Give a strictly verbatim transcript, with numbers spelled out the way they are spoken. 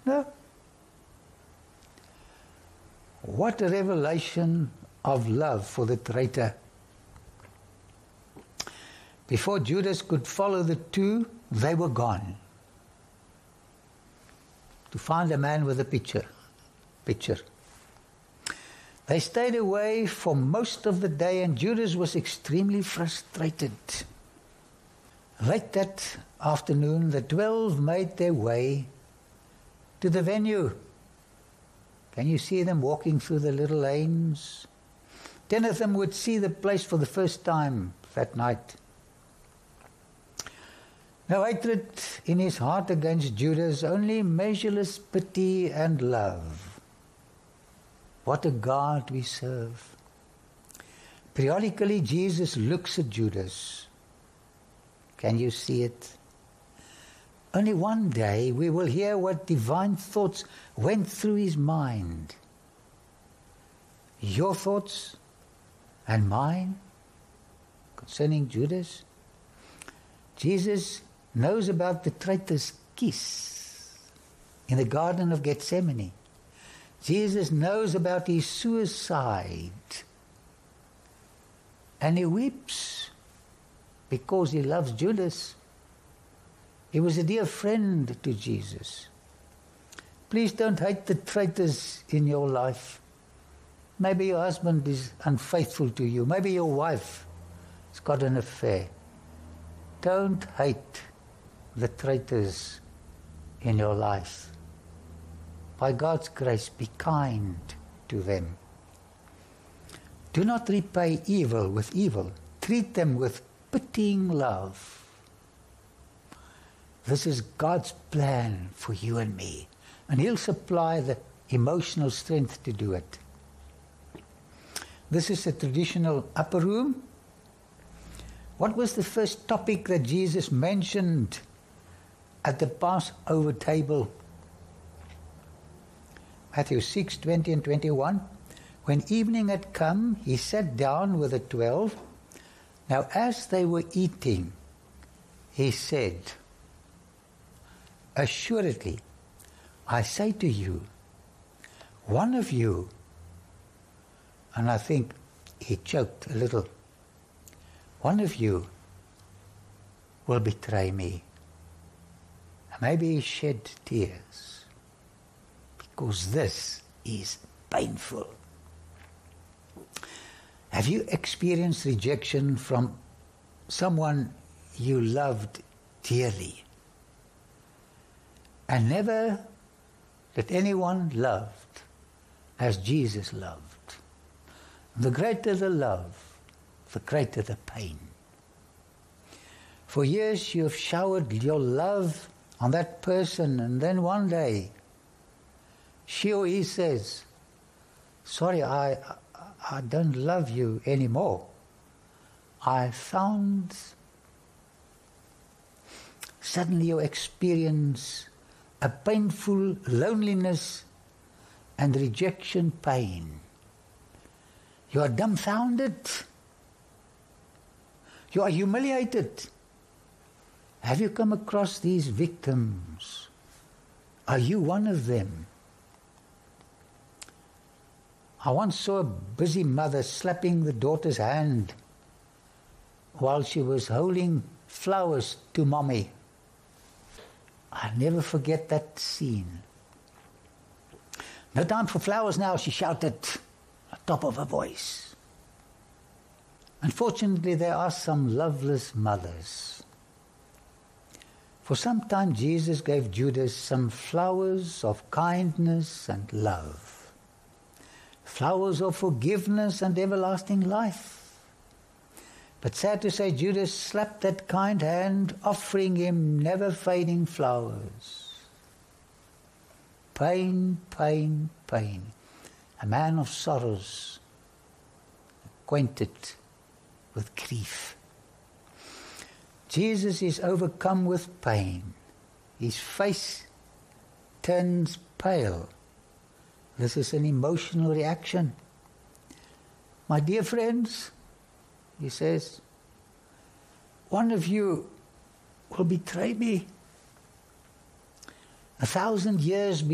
No. What a revelation of love for the traitor. Before Judas could follow the two, they were gone. To find a man with a pitcher. pitcher. They stayed away for most of the day, and Judas was extremely frustrated. Late that afternoon, the twelve made their way to the venue. Can you see them walking through the little lanes? Ten of them would see the place for the first time that night. No hatred in his heart against Judas, only measureless pity and love. What a God we serve. Periodically, Jesus looks at Judas. Can you see it? Only one day we will hear what divine thoughts went through his mind. Your thoughts and mine concerning Judas. Jesus knows about the traitor's kiss in the Garden of Gethsemane. Jesus knows about his suicide. And he weeps because he loves Judas. He was a dear friend to Jesus. Please don't hate the traitors in your life. Maybe your husband is unfaithful to you. Maybe your wife has got an affair. Don't hate the traitors in your life. By God's grace, be kind to them. Do not repay evil with evil. Treat them with pitying love. This is God's plan for you and me, and He'll supply the emotional strength to do it. This is a traditional upper room. What was the first topic that Jesus mentioned at the Passover table? Matthew six, twenty and twenty-one. When evening had come, He sat down with the twelve. Now as they were eating, He said, assuredly, I say to you, one of you, and I think he choked a little, one of you will betray me. Maybe he shed tears, because this is painful. Have you experienced rejection from someone you loved dearly? And never did anyone loved as Jesus loved. The greater the love, the greater the pain. For years you have showered your love on that person, and then one day she or he says, sorry, I, I don't love you anymore. I found suddenly you experience a painful loneliness and rejection pain. You are dumbfounded. You are humiliated. Have you come across these victims? Are you one of them? I once saw a busy mother slapping the daughter's hand while she was holding flowers to mommy. I'll never forget that scene. No time for flowers now, she shouted at the top of her voice. Unfortunately, there are some loveless mothers. For some time, Jesus gave Judas some flowers of kindness and love, flowers of forgiveness and everlasting life. But sad to say, Judas slapped that kind hand, offering him never-fading flowers. Pain, pain, pain. A man of sorrows, acquainted with grief. Jesus is overcome with pain. His face turns pale. This is an emotional reaction. My dear friends, he says, one of you will betray me. A thousand years